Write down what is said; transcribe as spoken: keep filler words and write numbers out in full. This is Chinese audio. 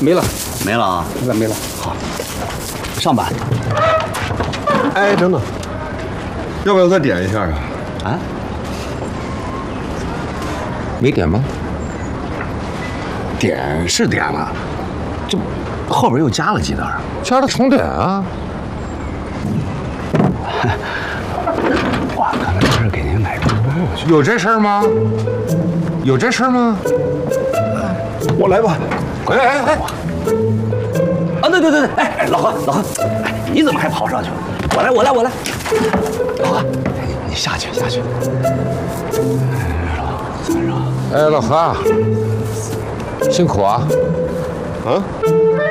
没了， 没了啊， 现在没了。 好，上班。 哎，等等，要不要再点一下啊？ 啊？ 没点吗？ 点是点了，这后边又加了几袋。 加了重点啊！ 我刚才不是给您买猪肉去？ 有这事儿吗？有这事儿吗？ 我来吧。 哎哎哎！ 啊，对对对对，哎，老何老何，哎，你怎么还跑上去了？我来我来我来，老何，你下去下去。 哎，老何，辛苦啊！啊？